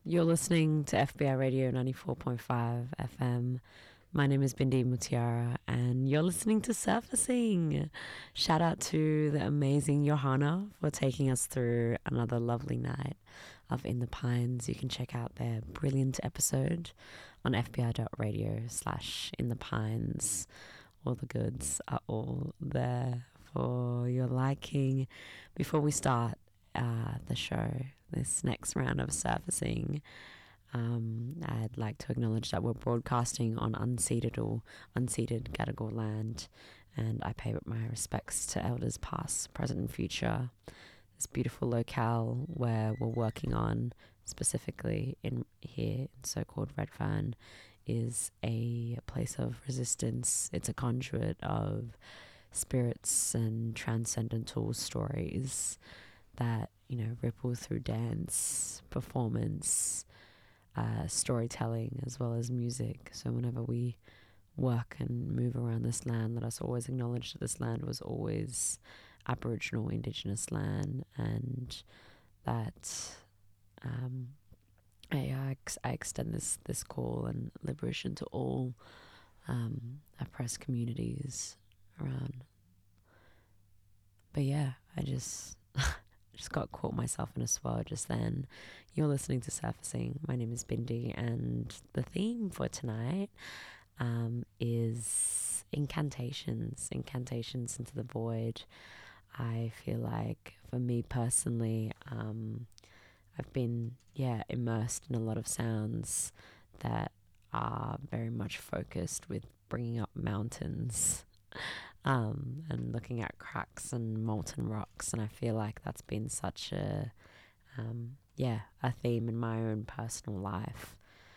You're listening to FBI Radio 94.5 FM. My name is Bindi Mutiara and you're listening to Surfacing. Shout out to the amazing Johanna for taking us through another lovely night of In the Pines. You can check out their brilliant episode on fbi.radio/inthepines. All the goods are all there for your liking. Before we start the show, this next round of surfacing, I'd like to acknowledge that we're broadcasting on unceded Gadigal land, and I pay my respects to elders past, present and future. This beautiful locale where we're working on, specifically in here in so-called Redfern, is a place of resistance. It's a conduit of spirits and transcendental stories that, ripple through dance, performance, storytelling, as well as music. So whenever we work and move around this land, let us always acknowledge that this land was always Aboriginal, Indigenous land, and that I extend this call and liberation to all oppressed communities around. But yeah, I just got caught myself in a swirl just then. You're listening to Surfacing. My name is Bindi, and the theme for tonight is incantations into the void. I feel like for me personally, I've been immersed in a lot of sounds that are very much focused with bringing up mountains and looking at cracks and molten rocks, and I feel like that's been such a theme in my own personal life,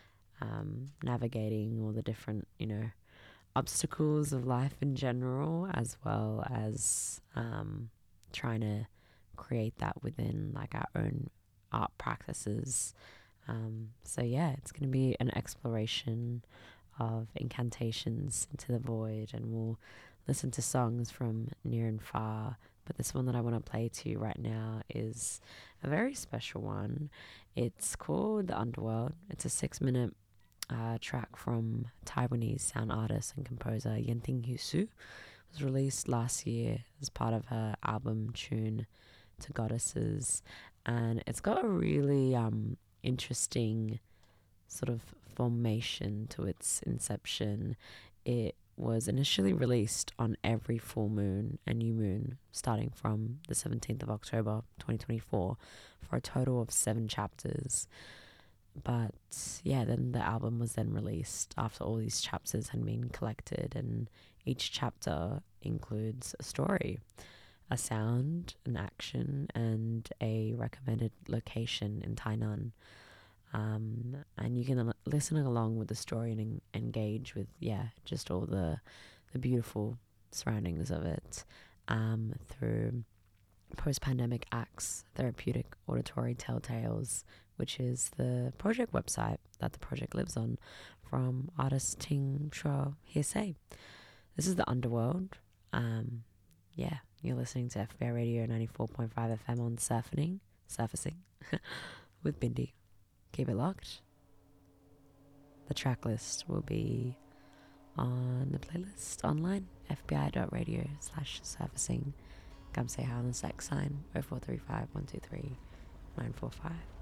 navigating all the different obstacles of life in general, as well as trying to create that within like our own art practices. So it's going to be an exploration of incantations into the void, and we'll listen to songs from near and far. But this one that I want to play to you right now is a very special one. It's called The Underworld. It's a 6-minute track from Taiwanese sound artist and composer Yenting Husu. It was released last year as part of her album Tune to Goddesses, and it's got a really interesting sort of formation to its inception. It was initially released on every full moon and new moon starting from the 17th of October 2024 for a total of 7 chapters. But then the album was then released after all these chapters had been collected, and each chapter includes a story, a sound, an action, and a recommended location in Tainan. And you can listen along with the story and engage with just all the beautiful surroundings of it through Post-Pandemic Acts Therapeutic Auditory Telltales, which is the project website that the project lives on, from artist Ting Shua Hearsay. This is The Underworld. You're listening to FBI Radio 94.5 FM on Surfacing with Bindi. Keep it locked. The track list will be on the playlist online, fbi.radio/surfacing. Come say hi on the sex sign 0435 123 945.